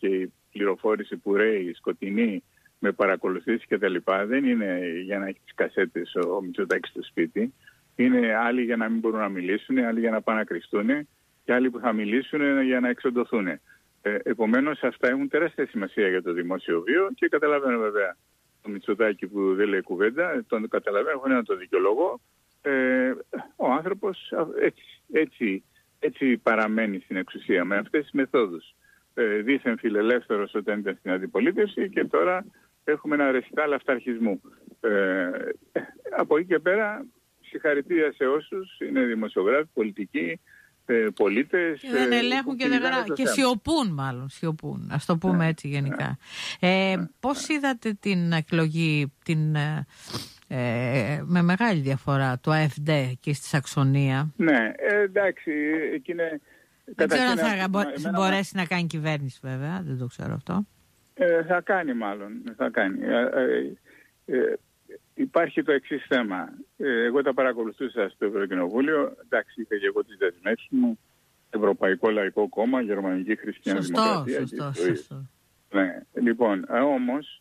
και η πληροφόρηση που ρέει, σκοτεινή, με παρακολουθήσεις κτλ. Δεν είναι για να έχει τις κασέτες ο Μητσοτάκης στο σπίτι. Είναι άλλοι για να μην μπορούν να μιλήσουν, άλλοι για να πάνε να κρυφτούν και άλλοι που θα μιλήσουν για να εξοντωθούν. Επομένως αυτά έχουν τεράστια σημασία για το δημόσιο βίο και καταλαβαίνω βέβαια το Μητσοτάκη που δεν λέει κουβέντα, τον καταλαβαίνω, έχω να το δικαιολογώ. Ο άνθρωπος έτσι παραμένει στην εξουσία με αυτές τις μεθόδους. Δήθεν φιλελεύθερος όταν ήταν στην αντιπολίτευση και τώρα έχουμε ένα ρεσιτάλ αυταρχισμού. Από εκεί και πέρα συγχαρητήρια σε όσους είναι δημοσιογράφοι, πολιτικοί, πολίτες. Και δεν ελέγχουν και δεν γράφουν. Και σιωπούν. Ας το πούμε έτσι γενικά. Πώς είδατε την εκλογή με μεγάλη διαφορά του ΑΕΦΔ και στη Σαξονία? Ναι, εντάξει, εκεί είναι... Δεν ξέρω αν θα μπορέσει να κάνει κυβέρνηση βέβαια, δεν το ξέρω αυτό. Θα κάνει μάλλον, θα κάνει. Υπάρχει το εξής θέμα. Εγώ τα παρακολουθούσα στο Ευρωκοινοβούλιο. Εντάξει, είχα και εγώ τις δεσμεύσεις μου. Ευρωπαϊκό Λαϊκό Κόμμα, Γερμανική Χριστιανή Δημοκρατία. Σωστό. Ναι. Λοιπόν, όμως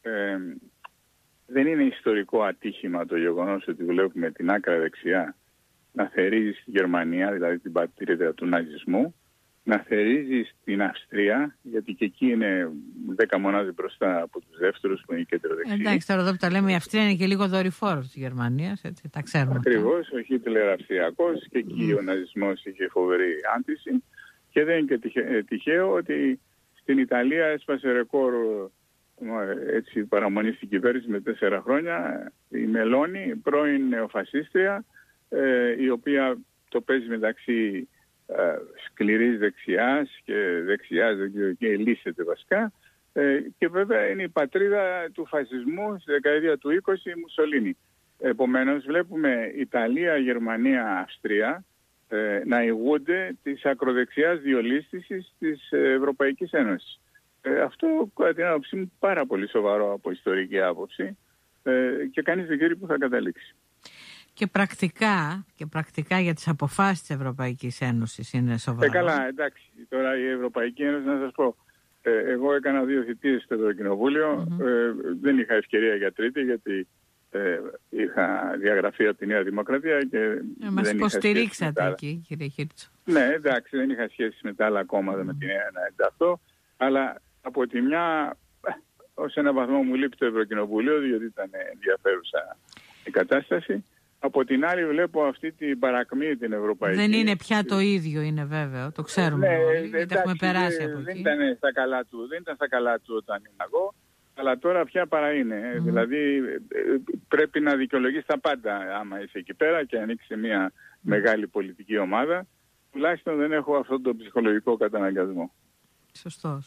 δεν είναι ιστορικό ατύχημα το γεγονός ότι βλέπουμε την άκρα δεξιά να θερίζει στη Γερμανία, δηλαδή την πατρίδα του ναζισμού, να θερίζει στην Αυστρία, γιατί και εκεί είναι 10 μονάδες μπροστά από τους δεύτερους που είναι κεντροδεξιοί. Εντάξει, τώρα εδώ που τα λέμε, η Αυστρία είναι και λίγο δορυφόρος της Γερμανίας, έτσι, τα ξέρουμε. Ακριβώς, ο Χίτλερ αυστριακός και εκεί ο ναζισμός είχε φοβερή άντιση και δεν είναι και τυχαίο ότι στην Ιταλία έσπασε ρεκόρ έτσι, παραμονή στην κυβέρνηση με 4 χρόνια η Μελώνη, πρώην νεοφασίστρια, η οποία το παίζει μεταξύ σκληρής δεξιάς και λύσεται βασικά, και βέβαια είναι η πατρίδα του φασισμού στη δεκαετία του 20 Μουσολίνη. Επομένως βλέπουμε Ιταλία, Γερμανία, Αυστρία να ηγούνται της ακροδεξιάς διολίσθησης της Ευρωπαϊκής Ένωσης. Αυτό κατά την άποψή μου πάρα πολύ σοβαρό από ιστορική άποψη και κανείς δεν ξέρει που θα καταλήξει. Και πρακτικά για τις αποφάσεις της Ευρωπαϊκής Ένωσης είναι σοβαρό. Καλά, εντάξει. Τώρα η Ευρωπαϊκή Ένωση, να σας πω, εγώ έκανα 2 θητείες στο Ευρωκοινοβούλιο, δεν είχα ευκαιρία για τρίτη γιατί είχα διαγραφεί από τη Νέα Δημοκρατία και μας υποστηρίξατε εκεί, κύριε Χίρτσο. Ναι, εντάξει, δεν είχα σχέση με τα άλλα κόμματα με την Νέα να ενταχθώ, αλλά από τη μια ως ένα βαθμό μου λείπει το Ευρωκοινοβούλιο διότι ήταν ενδιαφέρουσα η κατάσταση. Από την άλλη βλέπω αυτή την παρακμή την ευρωπαϊκή. Δεν είναι πια το ίδιο, είναι βέβαιο, το ξέρουμε. Ναι, έχουμε περάσει από εκεί. Δεν ήταν στα καλά του όταν ήμουν εγώ, αλλά τώρα πια παρά είναι. Δηλαδή πρέπει να δικαιολογείς τα πάντα άμα είσαι εκεί πέρα και ανοίξει μια μεγάλη πολιτική ομάδα. Τουλάχιστον δεν έχω αυτόν τον ψυχολογικό καταναγκασμό. Σωστό.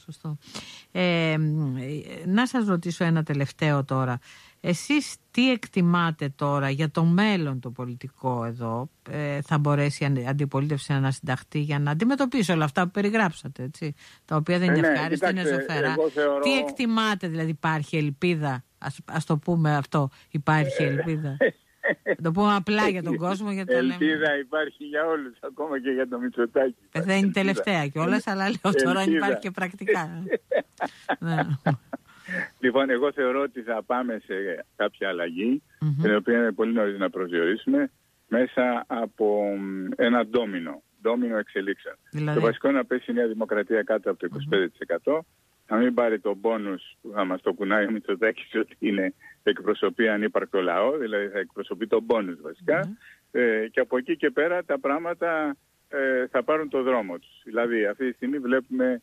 Να σας ρωτήσω ένα τελευταίο τώρα. Εσείς τι εκτιμάτε τώρα για το μέλλον το πολιτικό εδώ? Θα μπορέσει η αντιπολίτευση να συνταχθεί για να αντιμετωπίσει όλα αυτά που περιγράψατε, έτσι, τα οποία δεν είναι ευχάριστα, είναι ζωφερά. Τι εκτιμάτε, δηλαδή υπάρχει ελπίδα? Ας το πούμε αυτό, υπάρχει ελπίδα. Το πούμε απλά για τον κόσμο. Ελπίδα υπάρχει για όλους, ακόμα και για το Μητσοτάκη. Δεν είναι τελευταία κιόλας, αλλά λέω τώρα αν υπάρχει και πρακτικά. Λοιπόν, εγώ θεωρώ ότι θα πάμε σε κάποια αλλαγή, την οποία είναι πολύ νωρίς να προσδιορίσουμε, μέσα από ένα ντόμινο εξελίξεων. Δηλαδή, το βασικό είναι να πέσει η Νέα Δημοκρατία κάτω από το 25%, να μην πάρει τον πόνους που θα μας το κουνάει ο Μητσοτάκης ότι είναι εκπροσωπεί ανύπαρκτο λαό, δηλαδή θα εκπροσωπεί τον πόνους βασικά, και από εκεί και πέρα τα πράγματα θα πάρουν το δρόμο τους. Δηλαδή αυτή τη στιγμή βλέπουμε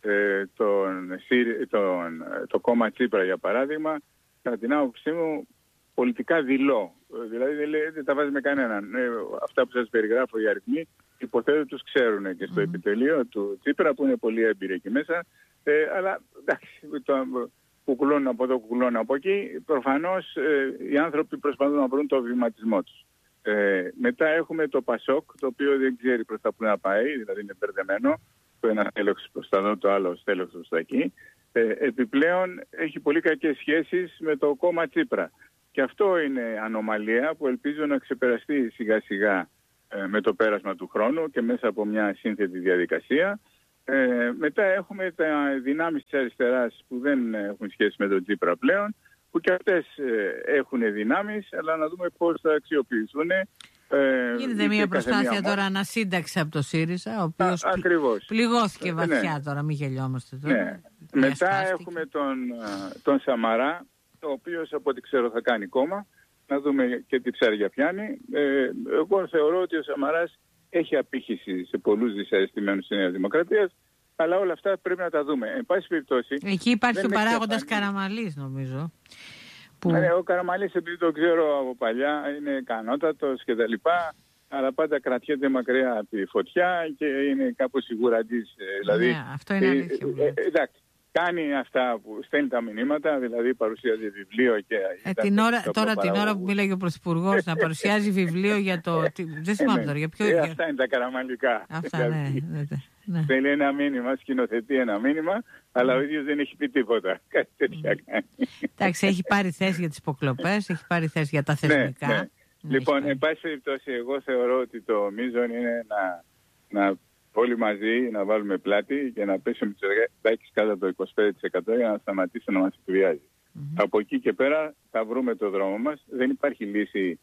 το κόμμα Τσίπρα για παράδειγμα, κατά την άποψή μου πολιτικά δειλό. Δηλαδή δεν τα βάζει με κανέναν. Αυτά που σας περιγράφω οι αριθμοί υποθέτω τους ξέρουν και στο επιτελείο του Τσίπρα που είναι πολύ έμπειροι εκεί μέσα, αλλά εντάξει, κουκουλώνουν από εδώ, κουκουλώνουν από εκεί. Προφανώς οι άνθρωποι προσπαθούν να βρουν το βηματισμό τους. Μετά έχουμε το ΠΑΣΟΚ, το οποίο δεν ξέρει προς τα που να πάει, δηλαδή είναι μπερδεμένο. Το ένα τέλος προς τα εδώ, το άλλο τέλος προς τα εκεί. Επιπλέον έχει πολύ κακές σχέσεις με το κόμμα Τσίπρα. Και αυτό είναι ανομαλία που ελπίζω να ξεπεραστεί σιγά σιγά με το πέρασμα του χρόνου και μέσα από μια σύνθετη διαδικασία. Μετά έχουμε τα δυνάμεις της αριστεράς που δεν έχουν σχέση με τον Τσίπρα πλέον, που και αυτές έχουν δυνάμεις, αλλά να δούμε πώς θα αξιοποιηθούν. Γίνεται μια προσπάθεια τώρα ανασύνταξη από το ΣΥΡΙΖΑ, ο οποίος πληγώθηκε βαθιά τώρα, μην γελιόμαστε τώρα. Ναι. Μετά έχουμε τον Σαμαρά, ο οποίος από ό,τι ξέρω θα κάνει κόμμα, να δούμε και τι ψάρια πιάνει. Εγώ θεωρώ ότι ο Σαμαράς έχει απήχηση σε πολλούς δυσαρεστημένους της Νέας Δημοκρατίας, αλλά όλα αυτά πρέπει να τα δούμε. Εν πάση περιπτώσει, εκεί υπάρχει ο παράγοντας Καραμαλής, νομίζω. Που... Ο Καραμαλής, επειδή το ξέρω από παλιά, είναι ικανότατος κτλ. Αλλά πάντα κρατιέται μακριά από τη φωτιά και είναι κάπως σιγουραντής. Δηλαδή, ναι, αυτό είναι αλήθεια. Εντάξει, κάνει αυτά που στέλνει τα μηνύματα, δηλαδή παρουσιάζει βιβλίο και... την ώρα που μίλαγε ο Πρωθυπουργός να παρουσιάζει βιβλίο για το... δεν θυμάμαι τώρα, για ποιο... αυτά είναι τα καραμαλικά. Αυτά, δηλαδή, ναι. Θέλει ένα μήνυμα, σκηνοθετεί ένα μήνυμα, αλλά ο ίδιος δεν έχει πει τίποτα. Κάτι τέτοια κάνει. Εντάξει, έχει πάρει θέση για τις υποκλοπές, έχει πάρει θέση για τα θεσμικά. Ναι. Λοιπόν, εν πάση περιπτώσει, εγώ θεωρώ ότι το μείζον είναι να όλοι μαζί να βάλουμε πλάτη και να πέσει ο Μητσοτάκης κάτω από το 25% για να σταματήσει να μας εκβιάζει. Από εκεί και πέρα θα βρούμε το δρόμο μας. Δεν υπάρχει λύση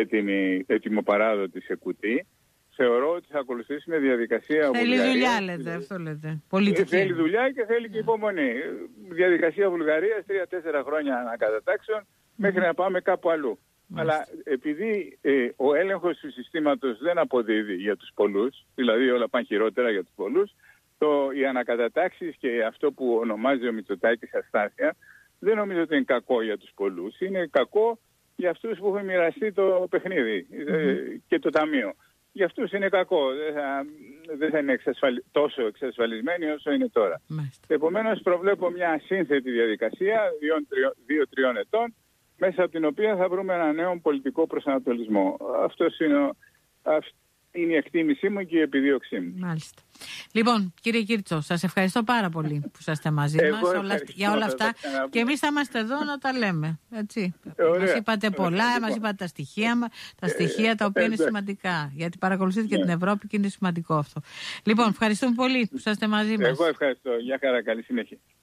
έτοιμο παράδοτη σε κουτί. Θεωρώ ότι θα ακολουθήσουμε διαδικασία Βουλγαρίας. Θέλει δουλειά, λέτε, αυτό λέτε. Θέλει δουλειά και θέλει και υπομονή. Διαδικασία Βουλγαρίας, 3-4 χρόνια ανακατατάξεων, μέχρι να πάμε κάπου αλλού. Αλλά επειδή ο έλεγχος του συστήματος δεν αποδίδει για τους πολλούς, δηλαδή όλα πάνε χειρότερα για τους πολλούς, οι ανακατατάξεις και αυτό που ονομάζει ο Μητσοτάκης αστάθεια, δεν νομίζω ότι είναι κακό για τους πολλούς. Είναι κακό για αυτούς που έχουν μοιραστεί το παιχνίδι και το ταμείο. Για αυτούς είναι κακό. Δεν θα είναι τόσο εξασφαλισμένοι όσο είναι τώρα. Επομένως προβλέπω μια σύνθετη διαδικασία 2-3 ετών, μέσα από την οποία θα βρούμε ένα νέο πολιτικό προσανατολισμό. Αυτή είναι η εκτίμησή μου και η επιδίωξή μου. Μάλιστα. Λοιπόν, κύριε Κίρτσο, σας ευχαριστώ πάρα πολύ που είσαστε μαζί μας για όλα αυτά. Και εμείς θα είμαστε εδώ να τα λέμε. Έτσι. Μας είπατε πολλά, μας είπατε τα στοιχεία τα οποία είναι σημαντικά. Γιατί παρακολουθείτε και την Ευρώπη και είναι σημαντικό αυτό. Λοιπόν, ευχαριστούμε πολύ που είσαστε μαζί μας. Εγώ ευχαριστώ. Γεια χαρά, καλή συνέχεια.